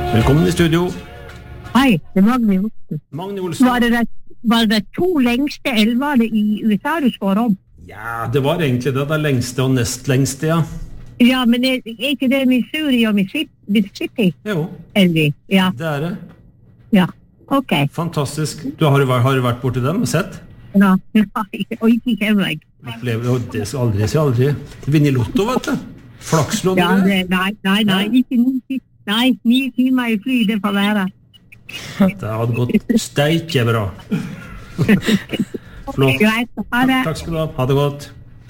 Velkommen i studio. Hei, det er Magne Olsen. Magne Olsen. Var det to lengste elvene i USA du spår om? Ja, det var egentlig det lengste og nest lengste, ja. Ja, men er ikke det Missouri og Mississippi? Jo, Elvi, ja. det det. Ja, ok. Fantastisk. Har du vært borti dem og sett? Ja, og ikke kjenner jeg. Det skal aldri si aldri. Vinne i lotto, vet du. Flakslån. Ja, nei, ikke 9 timer i fly, det får være. Det hadde gått steike bra. Flott. Greit, ha det. Takk skal du ha. Ha det godt.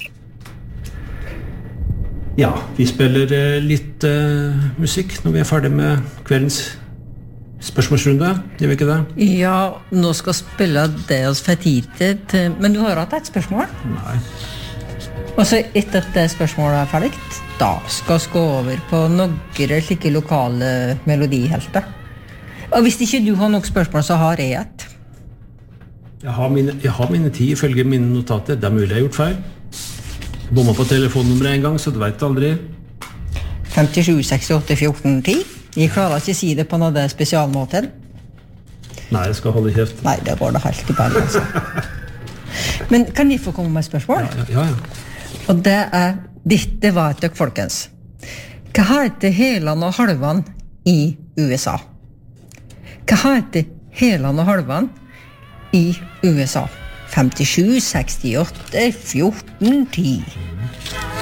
Ja, vi spiller litt musikk når vi ferdig med kveldens spørsmålsrunde, gjør vi ikke det? Ja, nå skal spille det oss for tid til, men du har hatt et spørsmål? Nei. Og så etter at det spørsmålet ferdig, da skal vi gå over på noen slike lokale melodihelter. Og hvis ikke du har nok spørsmål, så har jeg et. Jeg har mine 10 ifølge mine notater. Det mulig jeg har gjort feil. Bomma på telefonnummeret en gang, så du vet aldri. 57 68 14 10. Jeg klarer ikke å si det på noe spesialmåten. Nei, jeg skal holde kjeft. Nei, det går det helt i bare, altså. Men kan jeg få komme med spørsmål? Ja. Og det dette var et døk, folkens. Hva heter helan og halvan i USA? Hva heter helan og halvan i USA? 57 68 14 10.